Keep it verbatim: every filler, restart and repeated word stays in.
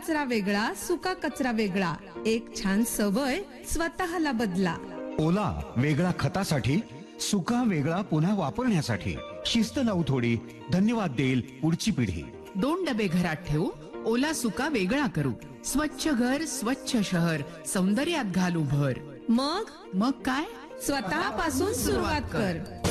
कचरा वेगळा, सुका कचरा वेगळा. एक छान सवय स्वतःला बदला. ओला वेगळा खतासाठी, सुका वेगळा पुन्हा वापरण्यासाठी. शिस्त लावू थोडी, धन्यवाद देईल पुढची पिढी. दोन डबे घरात ठेवू, ओला सुका वेगळा करू. स्वच्छ घर, स्वच्छ शहर, सौंदर्यात घालू भर. मग मग काय? स्वतःपासून सुरुवात कर.